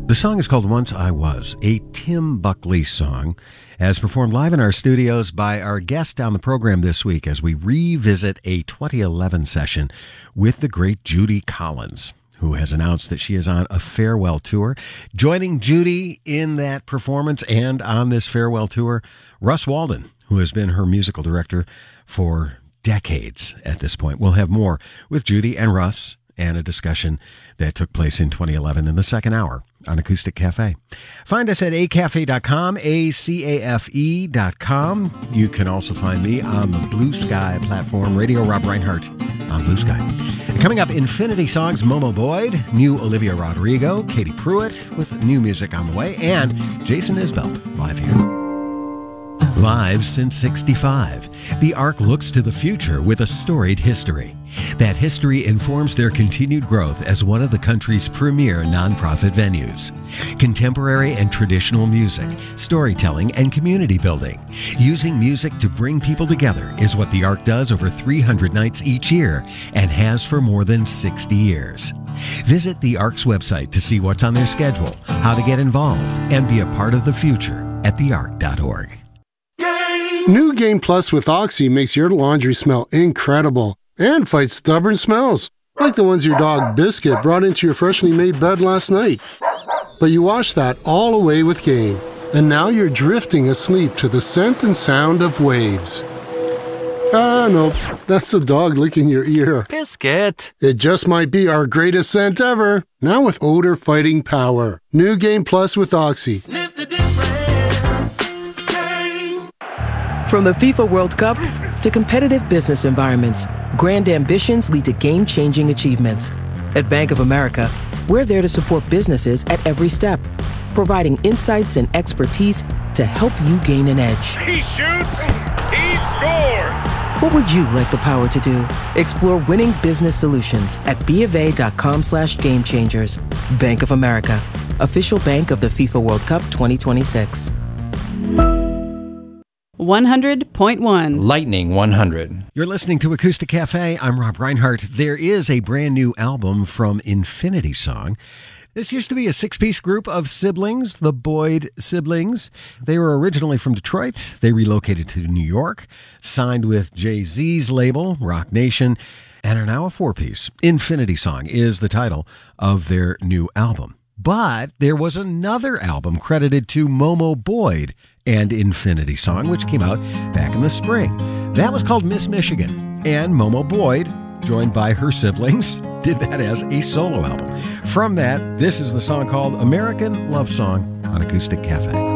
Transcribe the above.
The song is called Once I Was, a Tim Buckley song, as performed live in our studios by our guest on the program this week as we revisit a 2011 session with the great Judy Collins, who has announced that she is on a farewell tour. Joining Judy in that performance and on this farewell tour, Russ Walden, who has been her musical director for decades at this point. We'll have more with Judy and Russ and a discussion that took place in 2011 in the second hour on Acoustic Cafe. Find us at acafe.com, acafe.com. You can also find me on the Blue Sky platform, Radio Rob Reinhardt on Blue Sky. And coming up, Infinity Songs, Momo Boyd, new Olivia Rodrigo, Katie Pruitt with new music on the way, and Jason Isbell live here. Live since '65, the Ark looks to the future with a storied history. That history informs their continued growth as one of the country's premier nonprofit venues. Contemporary and traditional music, storytelling, and community building. Using music to bring people together is what the Ark does over 300 nights each year and has for more than 60 years. Visit the Ark's website to see what's on their schedule, how to get involved, and be a part of the future at theark.org. New Game Plus with Oxy makes your laundry smell incredible and fights stubborn smells, like the ones your dog Biscuit brought into your freshly made bed last night. But you wash that all away with Game, and now you're drifting asleep to the scent and sound of waves. Ah, no, that's the dog licking your ear. Biscuit! It just might be our greatest scent ever, now with odor-fighting power. New Game Plus with Oxy. Sniff the difference. Game. From the FIFA World Cup to competitive business environments, grand ambitions lead to game-changing achievements. At Bank of America, we're there to support businesses at every step, providing insights and expertise to help you gain an edge. He shoots, he scores! What would you like the power to do? Explore winning business solutions at BofA.com/gamechangers. Bank of America, official bank of the FIFA World Cup 2026. 100.1 Lightning 100. You're listening to Acoustic Cafe. I'm Rob Reinhardt. There is a brand new album from Infinity Song. This used to be a six-piece group of siblings, the Boyd siblings. They were originally from Detroit. They relocated to New York, signed with Jay-Z's label, Rock Nation, and are now a four-piece. Infinity Song is the title of their new album. But there was another album credited to Momo Boyd and Infinity Song, which came out back in the spring. That was called Miss Michigan. And Momo Boyd, joined by her siblings, did that as a solo album. From that, this is the song called American Love Song on Acoustic Cafe.